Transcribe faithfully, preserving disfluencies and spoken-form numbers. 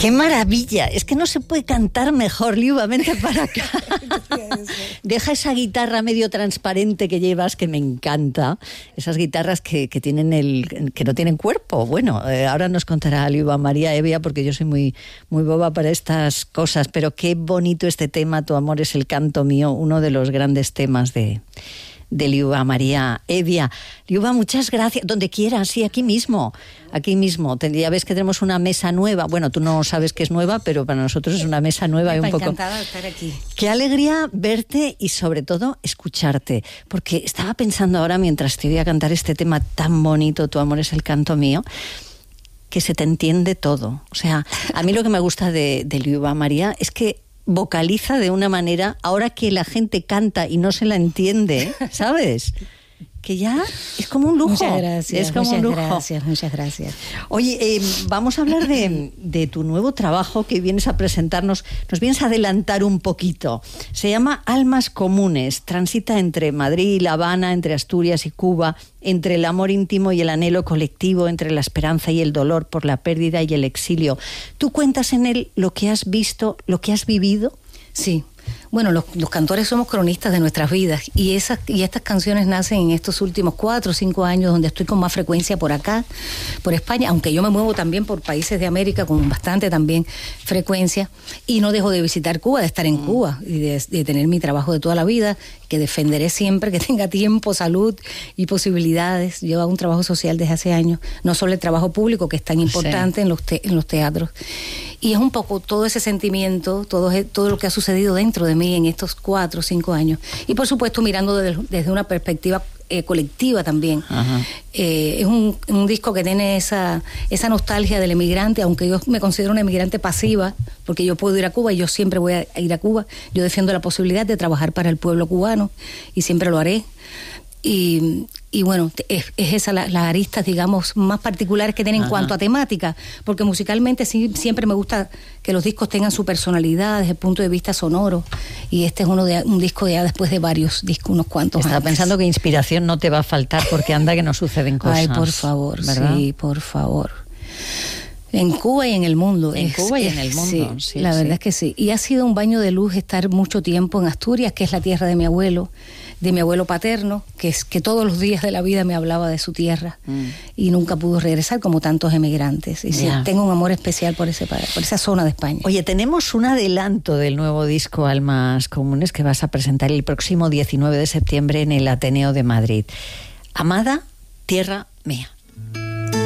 ¡Qué maravilla! Es que no se puede cantar mejor, Liuba, vente para acá. Deja esa guitarra medio transparente que llevas, que me encanta. Esas guitarras que, que, tienen el, que no tienen cuerpo. Bueno, eh, ahora nos contará Liuba María Evia, porque yo soy muy, muy boba para estas cosas, pero qué bonito este tema, Tu amor es el canto mío, uno de los grandes temas de... de Liuba María Evia. Liuba, muchas gracias. Donde quieras, sí, aquí mismo. Aquí mismo. Ya ves que tenemos una mesa nueva. Bueno, tú no sabes que es nueva, pero para nosotros es una mesa nueva. Y un poco... encantada de estar aquí. Qué alegría verte y sobre todo escucharte. Porque estaba pensando ahora, mientras te oía cantar este tema tan bonito, Tu amor es el canto mío, que se te entiende todo. O sea, a mí lo que me gusta de, de Liuba María es que vocaliza de una manera, ahora que la gente canta y no se la entiende, ¿sabes? Que ya es como un lujo. Muchas gracias, es como muchas un lujo. gracias, muchas gracias. Oye, eh, vamos a hablar de, de tu nuevo trabajo que vienes a presentarnos. Nos vienes a adelantar un poquito. Se llama Almas Comunes. Transita entre Madrid y La Habana, entre Asturias y Cuba, entre el amor íntimo y el anhelo colectivo, entre la esperanza y el dolor por la pérdida y el exilio. ¿Tú cuentas en él lo que has visto, lo que has vivido? Sí. Bueno, los, los cantores somos cronistas de nuestras vidas y esas y estas canciones nacen en estos últimos cuatro o cinco años, donde estoy con más frecuencia por acá, por España, aunque yo me muevo también por países de América con bastante también frecuencia, y no dejo de visitar Cuba, de estar en mm. Cuba y de, de tener mi trabajo de toda la vida, que defenderé siempre que tenga tiempo, salud y posibilidades. Yo hago un trabajo social desde hace años, no solo el trabajo público, que es tan importante sí. en, los te, en los teatros. Y es un poco todo ese sentimiento, todo, todo lo que ha sucedido dentro de mí en estos cuatro o cinco años. Y por supuesto mirando desde, desde una perspectiva eh, colectiva también. Eh, es un, un disco que tiene esa, esa nostalgia del emigrante, aunque yo me considero una emigrante pasiva, porque yo puedo ir a Cuba y yo siempre voy a ir a Cuba. Yo defiendo la posibilidad de trabajar para el pueblo cubano y siempre lo haré. Y, y bueno, es, es esa la, las aristas, digamos, más particulares que tienen en cuanto a temática, porque musicalmente sí, siempre me gusta que los discos tengan su personalidad desde el punto de vista sonoro, y este es uno de un disco ya después de varios discos, unos cuantos Estaba antes. Pensando que inspiración no te va a faltar, porque anda que no suceden cosas. Ay, por favor, ¿verdad? Sí, por favor. En Cuba y en el mundo. En es, Cuba y es, en el mundo, sí, sí. La sí. verdad es que sí. Y ha sido un baño de luz estar mucho tiempo en Asturias, que es la tierra de mi abuelo, de mi abuelo paterno, que es que todos los días de la vida me hablaba de su tierra mm. y nunca pudo regresar, como tantos emigrantes. Y sí, yeah. tengo un amor especial por ese por esa zona de España. Oye, tenemos un adelanto del nuevo disco Almas Comunes que vas a presentar el próximo diecinueve de septiembre en el Ateneo de Madrid. Amada tierra mía.